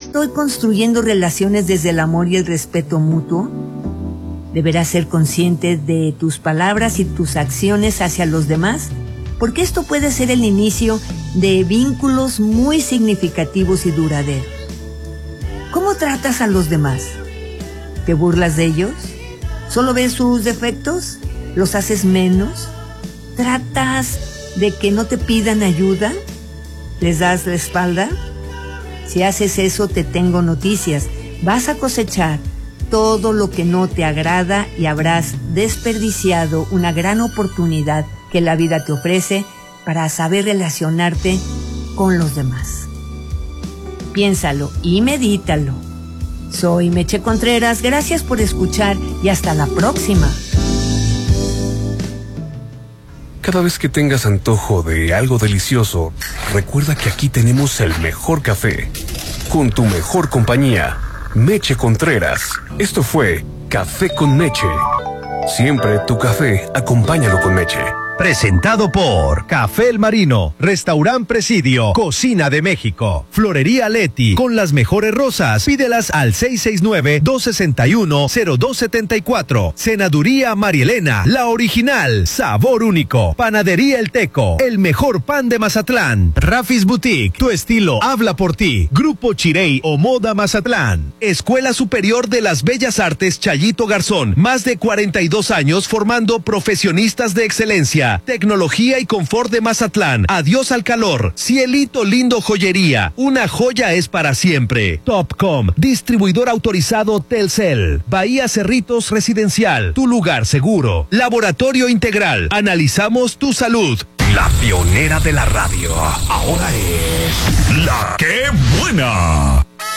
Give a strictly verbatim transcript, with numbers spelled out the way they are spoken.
¿Estoy construyendo relaciones desde el amor y el respeto mutuo? Deberás ser consciente de tus palabras y tus acciones hacia los demás, porque esto puede ser el inicio de vínculos muy significativos y duraderos. ¿Cómo tratas a los demás? ¿Te burlas de ellos? ¿Solo ves sus defectos? ¿Los haces menos? ¿Tratas de que no te pidan ayuda? ¿Les das la espalda? Si haces eso, te tengo noticias. Vas a cosechar todo lo que no te agrada y habrás desperdiciado una gran oportunidad que la vida te ofrece para saber relacionarte con los demás. Piénsalo y medítalo. Soy Meche Contreras, gracias por escuchar y hasta la próxima. Cada vez que tengas antojo de algo delicioso, recuerda que aquí tenemos el mejor café, con tu mejor compañía, Meche Contreras. Esto fue Café con Meche. Siempre tu café, acompáñalo con Meche. Presentado por Café El Marino, Restaurant Presidio, Cocina de México, Florería Leti, con las mejores rosas, pídelas al seis seis nueve, dos seis uno, cero dos siete cuatro, Senaduría Marielena, la original, sabor único, Panadería El Teco, el mejor pan de Mazatlán, Rafis Boutique, tu estilo habla por ti, Grupo Chirey o Moda Mazatlán, Escuela Superior de las Bellas Artes Chayito Garzón, más de cuarenta y dos años formando profesionistas de excelencia. Tecnología y confort de Mazatlán. Adiós al calor. Cielito Lindo Joyería. Una joya es para siempre. Topcom, distribuidor autorizado Telcel. Bahía Cerritos Residencial. Tu lugar seguro. Laboratorio Integral. Analizamos tu salud. La pionera de la radio. Ahora es La Qué Buena.